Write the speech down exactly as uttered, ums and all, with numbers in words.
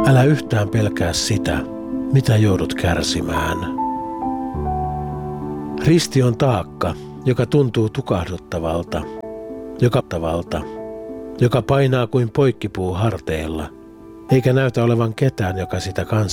Älä yhtään pelkää sitä, mitä joudut kärsimään. Risti on taakka, joka tuntuu tukahduttavalta, joka tavalta, joka painaa kuin poikkipuu harteilla, eikä näytä olevan ketään, joka sitä kanssa